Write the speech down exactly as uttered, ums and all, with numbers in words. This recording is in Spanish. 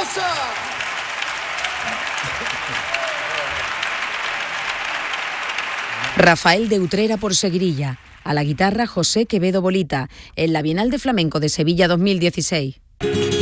Mendoza. Rafael de Utrera por Seguirilla. A la guitarra José Quevedo Bolita, en la Bienal de Flamenco de Sevilla dos mil dieciséis.